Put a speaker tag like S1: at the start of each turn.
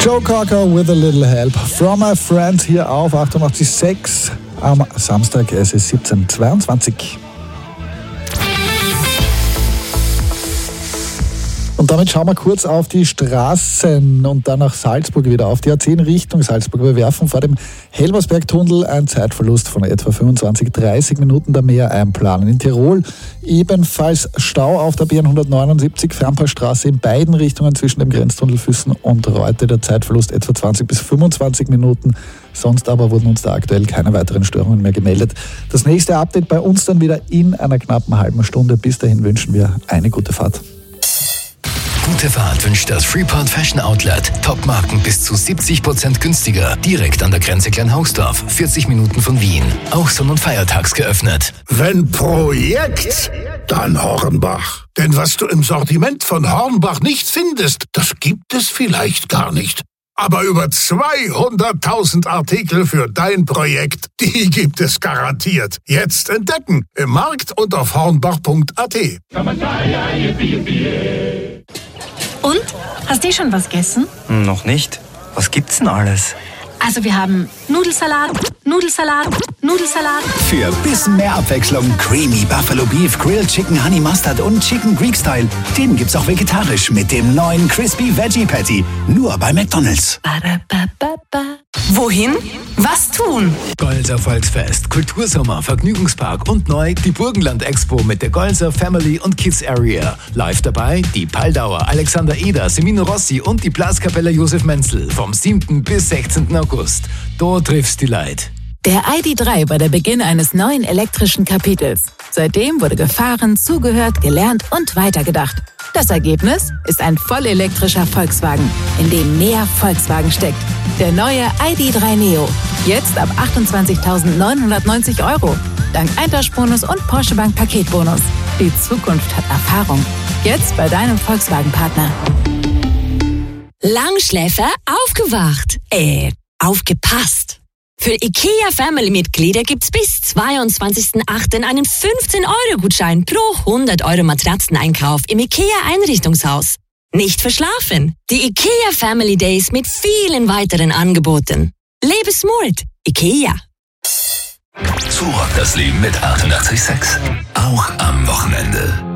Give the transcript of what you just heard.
S1: Joe Cocker with a little help from a friend hier auf 88.6 am Samstag. Es ist 17:22. Und damit schauen wir kurz auf die Straßen und dann nach Salzburg wieder auf die A10 Richtung Salzburg. Wir werfen vor dem Helmersbergtunnel einen Zeitverlust von etwa 25-30 Minuten der mehr einplanen. In Tirol ebenfalls Stau auf der B179 Fernpassstraße in beiden Richtungen zwischen dem Grenztunnel Füssen und Reute. Der Zeitverlust etwa 20 bis 25 Minuten. Sonst aber wurden uns da aktuell keine weiteren Störungen mehr gemeldet. Das nächste Update bei uns dann wieder in einer knappen halben Stunde. Bis dahin wünschen wir eine gute Fahrt.
S2: Gute Fahrt wünscht das Freeport Fashion Outlet. Top-Marken bis zu 70% günstiger. Direkt an der Grenze Kleinhausdorf, 40 Minuten von Wien. Auch sonn- und feiertags geöffnet.
S3: Wenn Projekt, dann Hornbach. Denn was du im Sortiment von Hornbach nicht findest, das gibt es vielleicht gar nicht. Aber über 200.000 Artikel für dein Projekt, die gibt es garantiert. Jetzt entdecken im Markt und auf hornbach.at.
S4: Und? Hast du schon was gegessen?
S5: Noch nicht. Was gibt's denn alles?
S4: Also wir haben Nudelsalat,
S2: Für ein bisschen mehr Abwechslung Creamy Buffalo Beef, Grilled Chicken Honey Mustard und Chicken Greek Style. Den gibt's auch vegetarisch mit dem neuen Crispy Veggie Patty. Nur bei McDonald's.
S4: Wohin? Was tun?
S2: Golser Volksfest, Kultursommer, Vergnügungspark und neu die Burgenland Expo mit der Golser Family und Kids Area. Live dabei die Paldauer, Alexander Eder, Semino Rossi und die Blaskapelle Josef Menzel vom 7. bis 16. August. Da triffst die Leid.
S6: Der ID.3 war der Beginn eines neuen elektrischen Kapitels. Seitdem wurde gefahren, zugehört, gelernt und weitergedacht. Das Ergebnis ist ein vollelektrischer Volkswagen, in dem mehr Volkswagen steckt. Der neue ID.3 Neo. Jetzt ab 28.990 €. Dank Eintauschbonus und Porsche Bank Paketbonus. Die Zukunft hat Erfahrung. Jetzt bei deinem Volkswagen-Partner.
S7: Langschläfer aufgewacht. Aufgepasst. Für IKEA-Family-Mitglieder gibt's bis 22.08. einen 15-Euro-Gutschein pro 100 € Matratzeneinkauf im IKEA-Einrichtungshaus. Nicht verschlafen. Die IKEA Family Days mit vielen weiteren Angeboten. Lebe smart. IKEA.
S2: So rockt das Leben mit 88.6. Auch am Wochenende.